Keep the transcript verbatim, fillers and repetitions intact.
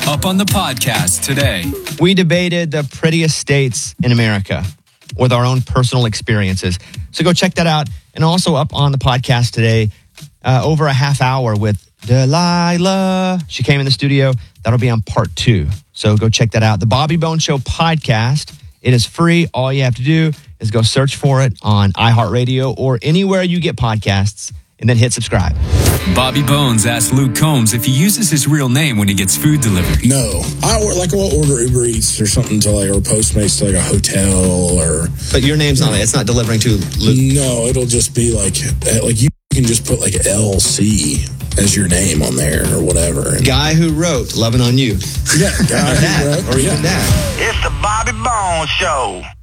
Up on the podcast today. We debated the prettiest states in America with our own personal experiences. So go check that out. And also up on the podcast today, uh, over a half hour with Delilah. She came in the studio. That'll be on part two. So go check that out. The Bobby Bones Show podcast. It is free. All you have to do is go search for it on iHeartRadio or anywhere you get podcasts, and then hit subscribe. Bobby Bones asked Luke Combs if he uses his real name when he gets food delivered. No. I or like I'll order Uber Eats or something to like, or Postmates to like a hotel or... But your name's not it. It's not delivering to Luke. No, it'll just be like, like you can just put like L C as your name on there or whatever. And guy who wrote Loving on You. Yeah, guy or that, who wrote, or even yeah. that. It's the Bobby Bones Show.